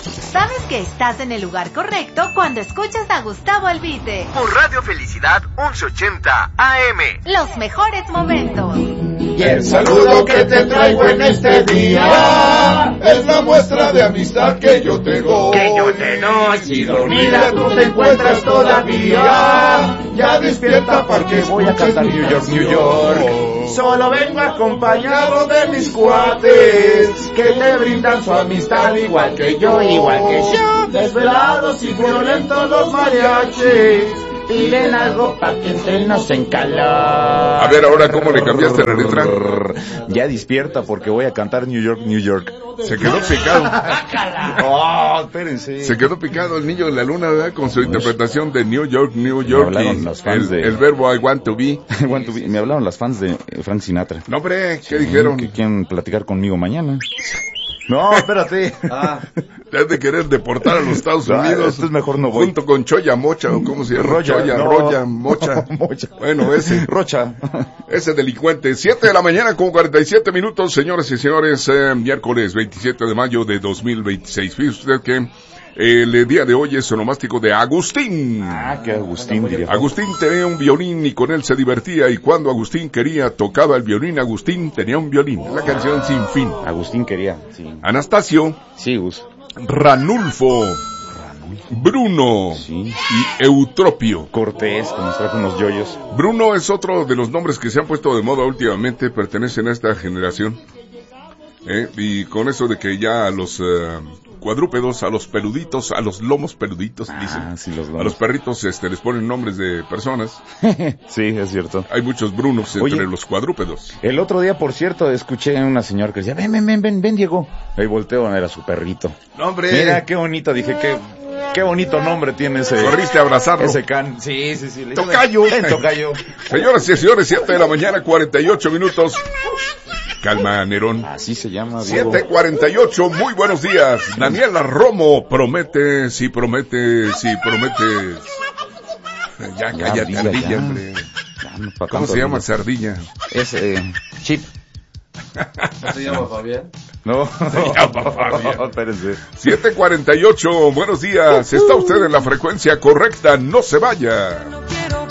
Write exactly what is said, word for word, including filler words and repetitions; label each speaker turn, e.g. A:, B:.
A: Sabes que estás en el lugar correcto cuando escuchas a Gustavo Albite.
B: Por Radio Felicidad once ochenta A M.
A: Los mejores momentos.
C: Y el saludo que te traigo en este día es la muestra de amistad que yo te doy.
D: Que yo te doy.
C: Si dormida tú te encuentras todavía, ya despierta porque voy a cantar New York, New York. Solo vengo acompañado de mis cuates que te brindan su amistad igual que yo, igual que yo. Desvelados y violentos los mariachis piden algo pa' que entremos en calor.
E: A ver, ahora, ¿cómo le cambiaste la letra?
F: Ya despierta porque voy a cantar New York, New York.
E: Se quedó picado.
F: Oh, espérense.
E: Se quedó picado el niño de la luna, ¿verdad? Con su interpretación de New York, New York.
F: Me hablaron los fans
E: el,
F: de...
E: el verbo I want to be.
F: I want to be. Me hablaron las fans de Frank Sinatra.
E: No, hombre, ¿qué
F: sí,
E: dijeron?
F: Que quieren platicar conmigo mañana. No, espérate. Ah.
E: Te has de querer deportar a los Estados
F: No,
E: Unidos.
F: entonces mejor no voy.
E: Junto con Choya Mocha, o cómo se llama.
F: Roya,
E: Choya,
F: no.
E: Roya, Mocha.
F: Mocha.
E: Bueno, ese.
F: Rocha.
E: Ese delincuente. Siete de la mañana con cuarenta y siete minutos, señores y señores. Eh, miércoles veintisiete de mayo de dos mil veintiséis. Fíjese usted que el día de hoy es onomástico de Agustín.
F: Ah, que Agustín diría.
E: Agustín tenía un violín y con él se divertía, y cuando Agustín quería tocaba el violín. Agustín tenía un violín. La canción sin fin.
F: Agustín quería, sí.
E: Anastasio.
F: Sí, Gus.
E: Ranulfo. Bruno.
F: Sí.
E: Y Eutropio.
F: Cortés, que nos trajo unos yoyos.
E: Bruno es otro de los nombres que se han puesto de moda últimamente, pertenecen a esta generación. ¿Eh? Y con eso de que ya a los uh, cuadrúpedos, a los peluditos, a los lomos peluditos,
F: ah,
E: dicen.
F: Sí, los
E: a los perritos este, les ponen nombres de personas.
F: Sí, es cierto.
E: Hay muchos Brunos entre
F: Oye,
E: los cuadrúpedos.
F: El otro día, por cierto, escuché a una señora que decía, ven, ven, ven, ven, ven, Diego. Ahí volteo, era su perrito.
E: No, hombre.
F: Mira, qué bonito, dije, qué, qué bonito nombre tiene ese.
E: Corriste a abrazarlo.
F: Ese can. Sí, sí, sí.
E: Tocayo.
F: Ven, tocayo.
E: Señoras y señores, siete de la mañana, cuarenta y ocho minutos. Calma, Nerón.
F: Así se llama, Diego.
E: siete cuarenta y ocho, muy buenos días. Daniela Romo, promete, si promete, si prometes. Ya,
F: Ya,
E: cállate,
F: diga,
E: ardilla,
F: ya.
E: hombre.
F: Ya, no, pa'
E: ¿Cómo
F: tanto,
E: se llama
F: digo.
E: esa ardilla?
F: Es, eh, Chip.
D: ¿No se llama Fabián?
F: No,
E: Se llama Fabián.
F: Espérense.
E: siete cuarenta y ocho, buenos días. Está usted en la frecuencia correcta, no se vaya.